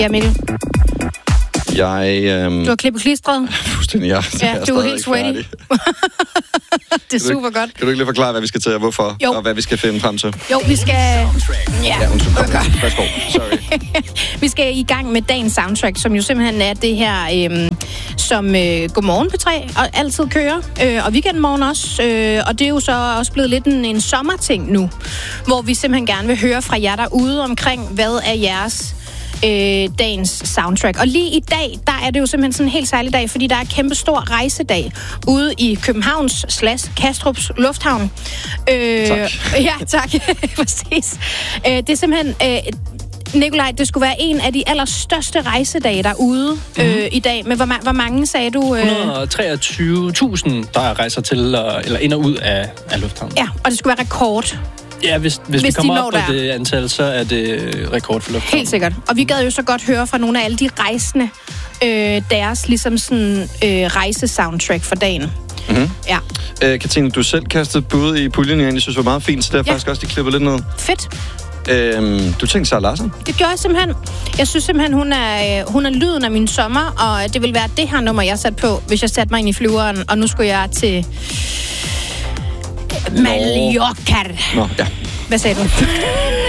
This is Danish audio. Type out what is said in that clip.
Ja, Mikkel. Du har klippet klistret. Fuldstændig, ja. Du er helt sweaty. Det er super godt. Kan du ikke lige forklare, hvad vi skal til, og hvorfor? Jo. Og hvad vi skal finde frem til? Jo, vi skal... Ja, undskyld. Værsgo. Sorry. Vi skal i gang med dagens soundtrack, som jo simpelthen er det her, som Godmorgen P3 og altid kører, og Weekendmorgen også. Og det er jo så også blevet lidt en sommerting nu, hvor vi simpelthen gerne vil høre fra jer derude omkring, hvad er jeres dagens soundtrack. Og lige i dag, der er det jo simpelthen sådan en helt særlig dag, fordi der er kæmpe stor rejsedag ude i Københavns/Kastrups Lufthavn. Tak. Ja, tak. Præcis. Det er simpelthen... Nikolaj, det skulle være en af de allerstørste rejsedage derude i dag. Men hvor mange sagde du? 123.000, der rejser til eller ind og ud af lufthavnen. Ja, og det skulle være rekord. Ja, hvis vi kommer op på det antal, så er det rekord for lufthavnen. Helt sikkert. Og vi gad jo så godt høre fra nogle af alle de rejsende, deres ligesom sådan rejsesoundtrack for dagen. Mm-hmm. Ja. Katrine, du selv kastede bud i puljen, jeg egentlig synes var meget fint, så det har faktisk også lige klippet lidt ned. Fedt. Du tænkte Sara Larsson? Det gjorde jeg simpelthen. Jeg synes simpelthen, hun er lyden af min sommer, og det vil være det her nummer, jeg satte på, hvis jeg satte mig ind i flyveren, og nu skulle jeg til Mallorca. Nå, ja. Hvad sagde du?